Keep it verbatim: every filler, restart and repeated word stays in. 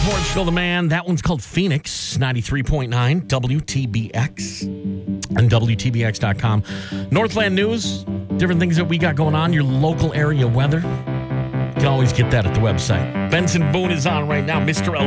Portugal the Man. That one's called Phoenix, ninety-three point nine W T B X and W T B X dot com. Northland News, different things that we got going on, your local area weather. You can always get that at the website. Benson Boone is on right now, Mister